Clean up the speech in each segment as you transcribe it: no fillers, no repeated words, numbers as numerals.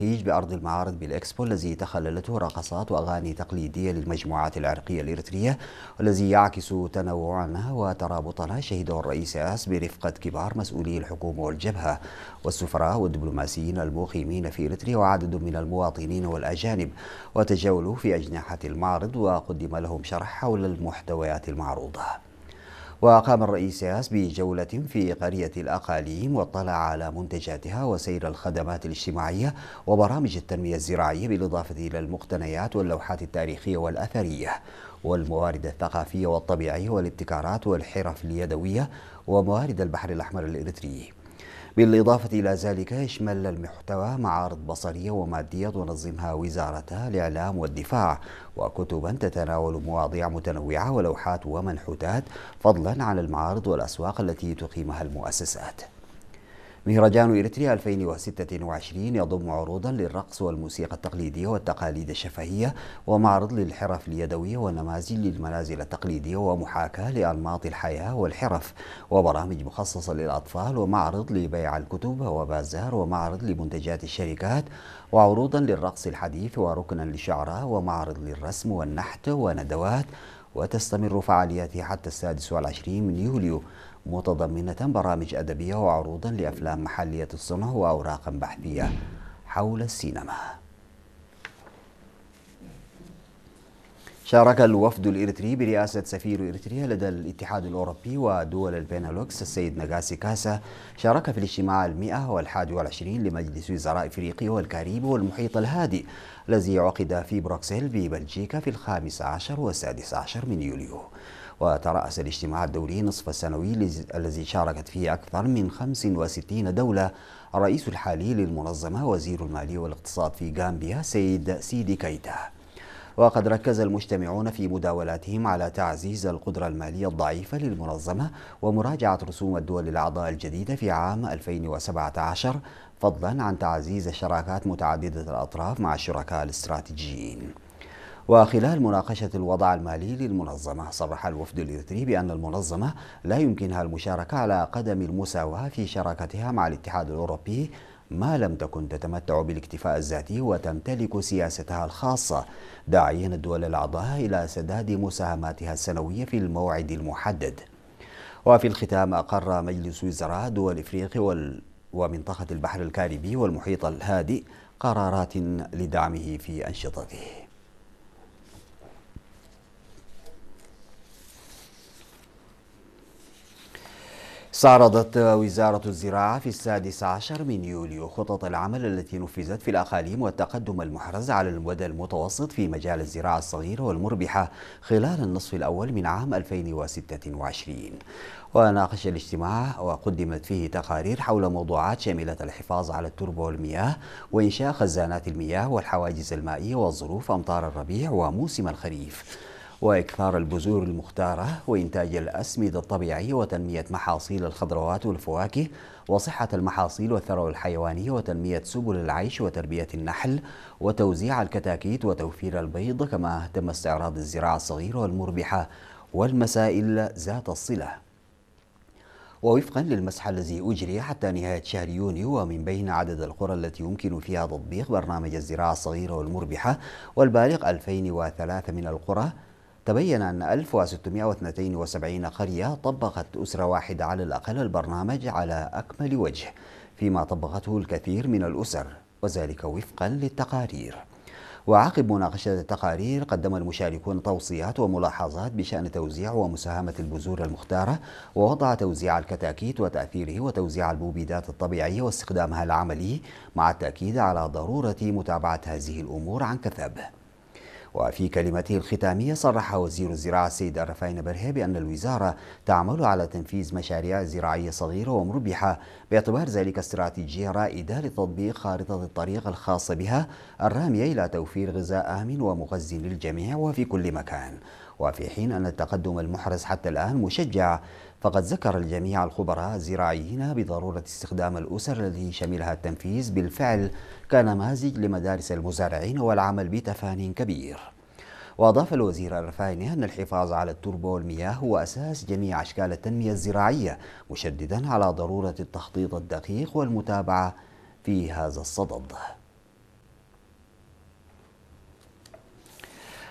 بأرض المعارض بالإكسبو الذي تخللته رقصات وأغاني تقليدية للمجموعات العرقية الإريترية، والذي يعكس تنوعنا وترابطنا، شهده الرئيس إياس برفقة كبار مسؤولي الحكومة والجبهة والسفراء والدبلوماسيين المقيمين في إريتريا وعدد من المواطنين والأجانب، وتجولوا في أجنحة المعرض وقدم لهم شرح حول المحتويات المعروضة. وقام الرئيس ياس بجولة في قرية الأقاليم واطلع على منتجاتها وسير الخدمات الاجتماعية وبرامج التنمية الزراعية، بالإضافة إلى المقتنيات واللوحات التاريخية والأثرية والموارد الثقافية والطبيعية والابتكارات والحرف اليدوية وموارد البحر الأحمر الإريتري. بالإضافة إلى ذلك يشمل المحتوى معارض بصرية ومادية تنظمها وزارة الإعلام والدفاع، وكتبا تتناول مواضيع متنوعة ولوحات ومنحوتات، فضلا عن المعارض والأسواق التي تقيمها المؤسسات. مهرجان إريتريا 2026 يضم عروضا للرقص والموسيقى التقليدية والتقاليد الشفهية، ومعرض للحرف اليدوية ونماذج للمنازل التقليدية ومحاكاة لأنماط الحياة والحرف، وبرامج مخصصة للأطفال، ومعرض لبيع الكتب، وبازار، ومعرض لمنتجات الشركات، وعروضا للرقص الحديث، وركنا للشعراء، ومعرض للرسم والنحت، وندوات. وتستمر فعالياته حتى 26 من يوليو، متضمنة برامج أدبية وعروضا لأفلام محلية الصنع وأوراقا بحثية حول السينما. شارك الوفد الإريتري برئاسة سفير إريتريا لدى الاتحاد الأوروبي ودول البنلوكس السيد نغاسي كاسا، شارك في الاجتماع 121 لمجلس وزراء إفريقيا والكاريبي والمحيط الهادئ الذي عقد في بروكسل ببلجيكا في 15 و16 من يوليو. وترأس الاجتماع الدولي نصف السنوي الذي شاركت فيه أكثر من 65 دولة الرئيس الحالي للمنظمة وزير المالية والاقتصاد في غامبيا سيد سيدي كايتا. وقد ركز المجتمعون في مداولاتهم على تعزيز القدرة المالية الضعيفة للمنظمة ومراجعة رسوم الدول الأعضاء الجديدة في عام 2017، فضلا عن تعزيز الشراكات متعددة الأطراف مع الشركاء الاستراتيجيين. وخلال مناقشة الوضع المالي للمنظمة، صرح الوفد الإريتري بأن المنظمة لا يمكنها المشاركة على قدم المساواة في شراكتها مع الاتحاد الأوروبي ما لم تكن تتمتع بالاكتفاء الذاتي وتمتلك سياستها الخاصة، داعيا الدول الأعضاء إلى سداد مساهماتها السنوية في الموعد المحدد. وفي الختام، أقر مجلس وزراء دول إفريقيا ومنطقة البحر الكاريبي والمحيط الهادئ قرارات لدعمه في أنشطته. استعرضت وزارة الزراعة في 16 من يوليو خطط العمل التي نفذت في الأقاليم والتقدم المحرز على المدى المتوسط في مجال الزراعة الصغيرة والمربحة خلال النصف الأول من عام 2026. وناقش الاجتماع وقدمت فيه تقارير حول موضوعات شاملة الحفاظ على التربة والمياه، وإنشاء خزانات المياه، والحواجز المائية، وظروف أمطار الربيع وموسم الخريف، وإكثار البذور المختارة، وإنتاج الأسمدة الطبيعية، وتنمية محاصيل الخضروات والفواكه، وصحة المحاصيل والثروة الحيوانية، وتنمية سبل العيش، وتربية النحل، وتوزيع الكتاكيت، وتوفير البيض. كما تم استعراض الزراعة الصغيرة والمربحة والمسائل ذات الصلة. ووفقا للمسح الذي أجري حتى نهاية شهر يونيو، ومن بين عدد القرى التي يمكن فيها تطبيق برنامج الزراعة الصغيرة والمربحة والبالغ 2003 من القرى، تبين أن 1672 قرية طبقت أسرة واحدة على الأقل البرنامج على أكمل وجه، فيما طبقته الكثير من الأسر، وذلك وفقا للتقارير. وعقب مناقشة التقارير، قدم المشاركون توصيات وملاحظات بشأن توزيع ومساهمة البذور المختارة، ووضع توزيع الكتاكيت وتأثيره، وتوزيع المبيدات الطبيعية واستخدامها العملي، مع التأكيد على ضرورة متابعة هذه الأمور عن كثب. وفي كلمته الختامية، صرح وزير الزراعة السيد الرفاين برهي بأن الوزارة تعمل على تنفيذ مشاريع زراعية صغيرة ومربحة، باعتبار ذلك استراتيجية رائدة لتطبيق خارطة الطريق الخاصة بها الرامية إلى توفير غذاء آمن ومغذي للجميع وفي كل مكان. وفي حين أن التقدم المحرز حتى الآن مشجع، فقد ذكر الجميع الخبراء الزراعيين بضرورة استخدام الأسر التي شملها التنفيذ بالفعل كنماذج لمدارس المزارعين والعمل بتفان كبير. وأضاف الوزير الرفايني أن الحفاظ على التربة والمياه هو أساس جميع أشكال التنمية الزراعية، مشددا على ضرورة التخطيط الدقيق والمتابعة في هذا الصدد.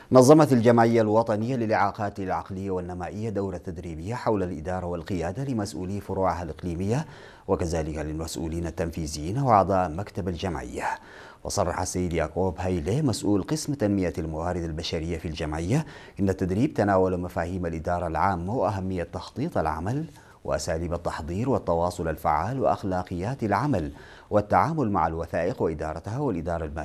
نظمت الجمعية الوطنية للإعاقات العقلية والنمائية دورة تدريبية حول الإدارة والقيادة لمسؤولي فروعها الإقليمية وكذلك للمسؤولين التنفيذيين وأعضاء مكتب الجمعية. وصرح السيد يعقوب هيلي مسؤول قسم تنمية الموارد البشرية في الجمعية إن التدريب تناول مفاهيم الإدارة العامة وأهمية تخطيط العمل وأساليب التحضير والتواصل الفعال وأخلاقيات العمل والتعامل مع الوثائق وإدارتها والإدارة المالية